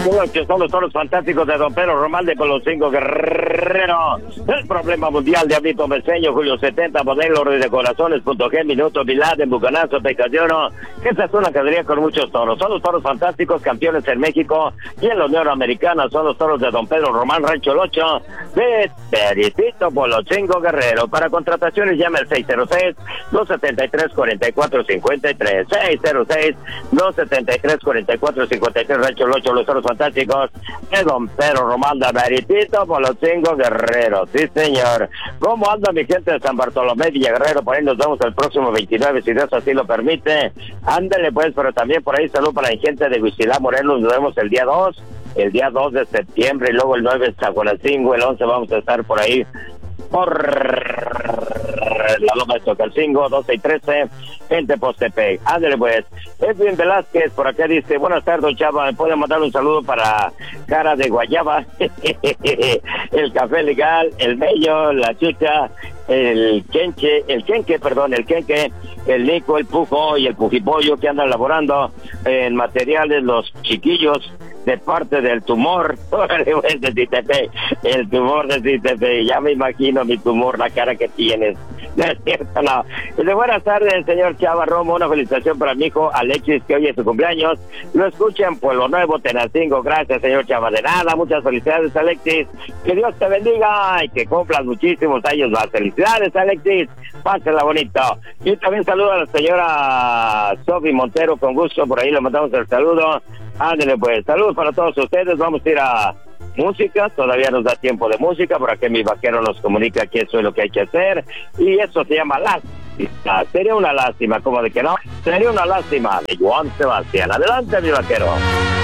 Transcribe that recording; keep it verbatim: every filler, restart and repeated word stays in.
noches, son los toros fantásticos de Don Pedro Román de Colosíngo Guerrero. El problema mundial de Abito Meseño, Julio setenta, modelo de corazones, punto G, minuto, Milad, en Bucanazo, Pecaciono. Esa es una cacería con muchos toros. Son los toros fantásticos, campeones en México y en la Unión Americana. Son los toros de Don Pedro Román, Rancho El Ocho, de Pericito Colosíngo Guerrero. Para contrataciones llama al seis cero seis, dos siete tres, cuatro cuatro cinco tres. seis cero seis, dos siete tres, cuatro cuatro cinco tres. Rancho El Ocho, los toros fantásticos de Don Pedro Román de Meritito por los cinco guerreros. Sí, señor. ¿Cómo anda mi gente de San Bartolomé, Villa Guerrero? Por ahí nos vemos el próximo veintinueve, si Dios así lo permite. Ándale pues, pero también por ahí salud para la gente de Huichilá, Morelos. Nos vemos el día dos, el día dos de septiembre, y luego el nueve en Zacualcingo, el once vamos a estar por ahí por la Loma de Tocalcingo, doce y trece, en Tepoztepec. Ándale pues. Edwin Velázquez por acá dice: buenas tardes, Chava, ¿me puede mandar un saludo para Cara de Guayaba, el Café Legal, el Mello, la Chucha, el Quenche, el Quenque, perdón, el Quenque, el Nico, el Pujo y el Pujipollo, que andan laborando en materiales, los chiquillos de parte del tumor, de Citepec, el tumor de Citepec, ya me imagino mi tumor, la cara que tienes. No es cierto, no. De buenas tardes, señor Chava Romo, una felicitación para mi hijo Alexis, que hoy es su cumpleaños. Lo escucha en Pueblo Nuevo, Tenancingo. Gracias, señor Chava. De nada, muchas felicidades, Alexis. Que Dios te bendiga y que cumplas muchísimos años más. Felicidades, Alexis. Pásela bonito. Y también saludo a la señora Sofi Montero, con gusto. Por ahí le mandamos el saludo. Ándale pues, saludos para todos ustedes. Vamos a ir a música, todavía nos da tiempo de música, por aquí mi vaquero nos comunica que eso es lo que hay que hacer, y eso se llama lástima. Sería una lástima, como de que no, sería una lástima, de Juan Sebastián. Adelante, mi vaquero.